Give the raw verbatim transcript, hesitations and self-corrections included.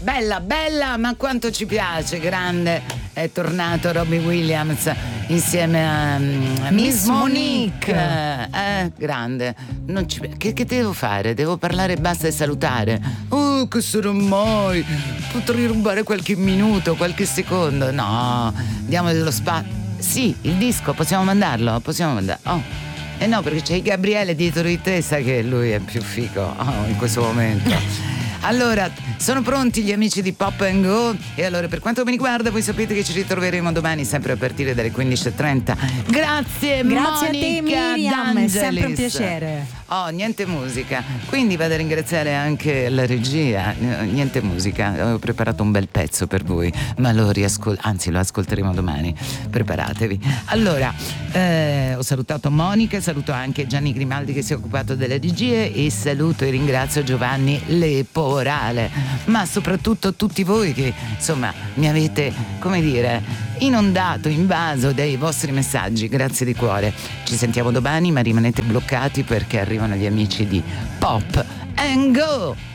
Bella, bella, ma quanto ci piace, grande. È tornato Robbie Williams insieme a, a Miss Monique. Eh, grande. Non ci, che, che devo fare? Devo parlare e basta e salutare? Oh, che sarà mai? Potrei rubare qualche minuto, qualche secondo. No, diamo dello spazio. Sì, il disco, possiamo mandarlo? Possiamo mandarlo. Oh. Eh no, perché c'è Gabriele dietro di te, sai che lui è più figo oh, in questo momento. Allora, sono pronti gli amici di Pop and Go? E allora, per quanto mi riguarda, voi sapete che ci ritroveremo domani sempre a partire dalle quindici e trenta. Grazie, Grazie Monica a te, Miriam, D'Angelis. è sempre un piacere. Oh, niente musica. Quindi vado a ringraziare anche la regia. Niente musica. Ho preparato un bel pezzo per voi, ma lo riascol- anzi lo ascolteremo domani. Preparatevi. Allora, eh, ho salutato Monica, saluto anche Gianni Grimaldi che si è occupato delle regie e saluto e ringrazio Giovanni Leporale, ma soprattutto tutti voi che insomma mi avete, come dire, inondato, invaso dei vostri messaggi. Grazie di cuore. Ci sentiamo domani, ma rimanete bloccati perché arrivano gli amici di Pop and Go.